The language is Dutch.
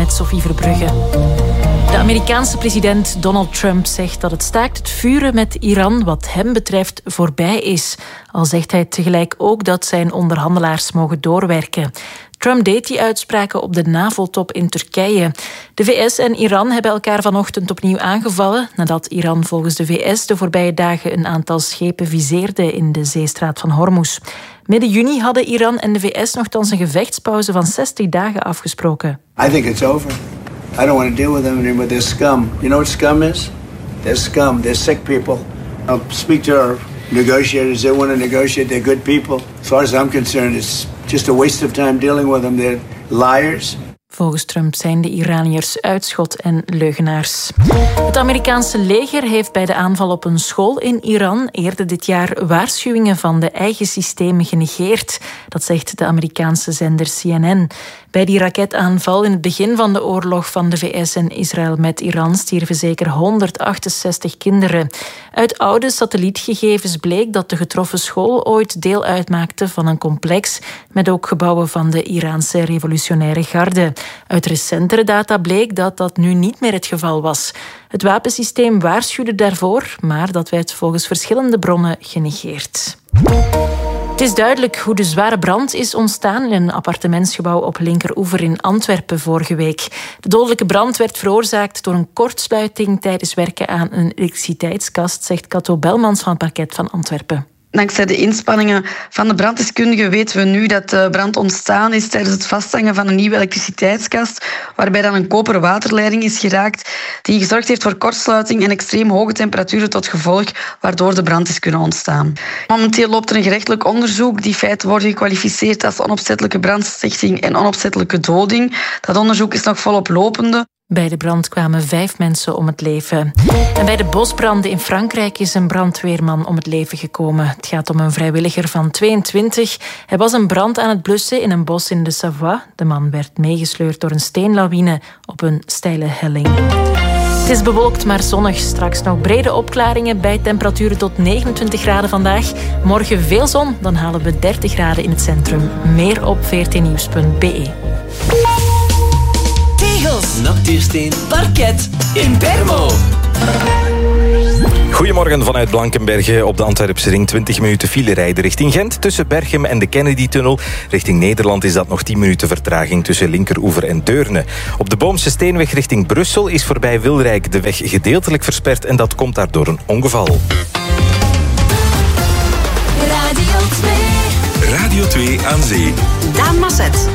met Sophie Verbrugge. De Amerikaanse president Donald Trump zegt dat het staakt het vuren met Iran wat hem betreft voorbij is. Al zegt hij tegelijk ook dat zijn onderhandelaars mogen doorwerken. Trump deed die uitspraken op de NAVO-top in Turkije. De VS en Iran hebben elkaar vanochtend opnieuw aangevallen nadat Iran volgens de VS de voorbije dagen een aantal schepen viseerde in de zeestraat van Hormuz. Midden juni hadden Iran en de VS nogthans een gevechtspauze van 60 dagen afgesproken. I think it's over. I don't want to deal with them anymore. They're scum. You know what scum is? They're scum. They're sick people. I'll speak to our negotiators. They want to negotiate. They're good people. As far as I'm concerned, it's just a waste of time dealing with them. They're liars. Volgens Trump zijn de Iraniërs uitschot en leugenaars. Het Amerikaanse leger heeft bij de aanval op een school in Iran eerder dit jaar waarschuwingen van de eigen systemen genegeerd. Dat zegt de Amerikaanse zender CNN. Bij die raketaanval in het begin van de oorlog van de VS en Israël met Iran stierven zeker 168 kinderen. Uit oude satellietgegevens bleek dat de getroffen school ooit deel uitmaakte van een complex met ook gebouwen van de Iraanse revolutionaire garde. Uit recentere data bleek dat dat nu niet meer het geval was. Het wapensysteem waarschuwde daarvoor, maar dat werd volgens verschillende bronnen genegeerd. Het is duidelijk hoe de zware brand is ontstaan in een appartementsgebouw op Linkeroever in Antwerpen vorige week. De dodelijke brand werd veroorzaakt door een kortsluiting tijdens werken aan een elektriciteitskast, zegt Cato Belmans van het parket van Antwerpen. Dankzij de inspanningen van de branddeskundigen weten we nu dat de brand ontstaan is tijdens het vasthangen van een nieuwe elektriciteitskast, waarbij dan een koperen waterleiding is geraakt die gezorgd heeft voor kortsluiting en extreem hoge temperaturen tot gevolg, waardoor de brand is kunnen ontstaan. Momenteel loopt er een gerechtelijk onderzoek. Die feiten worden gekwalificeerd als onopzettelijke brandstichting en onopzettelijke doding. Dat onderzoek is nog volop lopende. Bij de brand kwamen 5 mensen om het leven. En bij de bosbranden in Frankrijk is een brandweerman om het leven gekomen. Het gaat om een vrijwilliger van 22. Hij was een brand aan het blussen in een bos in de Savoie. De man werd meegesleurd door een steenlawine op een steile helling. Het is bewolkt, maar zonnig. Straks nog brede opklaringen bij temperaturen tot 29 graden vandaag. Morgen veel zon, dan halen we 30 graden in het centrum. Meer op vrtnieuws.be. Tegels, natuursteen, parket, in Bermo. Goedemorgen vanuit Blankenberge op de Antwerpse ring. 20 minuten file rijden richting Gent tussen Berchem en de Kennedy-tunnel. Richting Nederland is dat nog 10 minuten vertraging tussen Linkeroever en Deurne. Op de Boomse Steenweg richting Brussel is voorbij Wilrijk de weg gedeeltelijk versperd en dat komt daardoor een ongeval. Radio 2. Radio 2 aan zee. Daan Masset.